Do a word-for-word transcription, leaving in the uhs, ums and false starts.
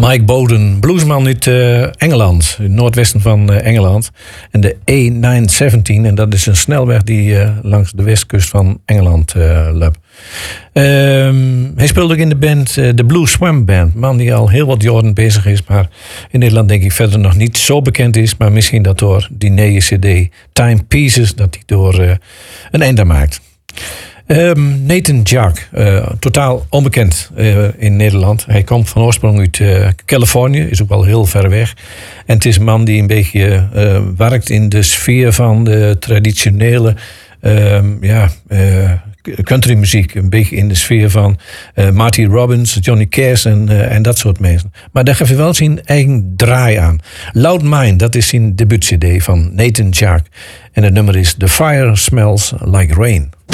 Mike Bowden, bluesman uit uh, Engeland, het noordwesten van uh, Engeland. En de A negen zeventien, en dat is een snelweg die uh, langs de westkust van Engeland uh, loopt. Um, hij speelde ook in de band, uh, de Blue Swam Band. Man die al heel wat jaren bezig is, maar in Nederland denk ik verder nog niet zo bekend is. Maar misschien dat door die nieuwe cd, Timepieces, dat hij door uh, een einde maakt. Um, Nathan Jack, uh, totaal onbekend uh, in Nederland. Hij komt van oorsprong uit uh, Californië, is ook wel heel ver weg. En het is een man die een beetje uh, werkt in de sfeer van de traditionele um, ja, uh, countrymuziek. Een beetje in de sfeer van uh, Marty Robbins, Johnny Cash en, uh, en dat soort mensen. Maar daar geeft hij wel zijn eigen draai aan. Loud Mind, dat is zijn debuutcd van Nathan Jack. En het nummer is The Fire Smells Like Rain.